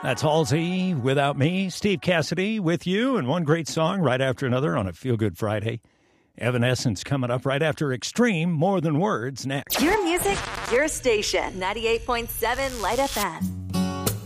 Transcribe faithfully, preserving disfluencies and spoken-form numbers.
That's Halsey, Without Me. Steve Cassidy with you, and one great song right after another on a Feel Good Friday. Evanescence coming up right after Extreme, More Than Words next. Your music, your station. ninety-eight point seven Light F M.